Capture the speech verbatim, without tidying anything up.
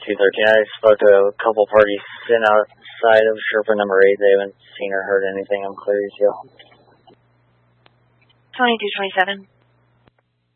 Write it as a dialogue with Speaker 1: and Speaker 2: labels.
Speaker 1: two thirteen. I spoke to a couple parties sitting outside of Sherpa number eight. They haven't seen or heard anything. I'm clear as you.
Speaker 2: twenty-two twenty-seven.